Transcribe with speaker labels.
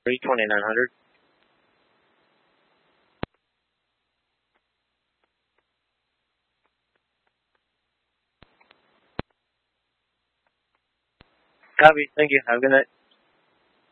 Speaker 1: 2900. Copy. Thank you. Have a good night.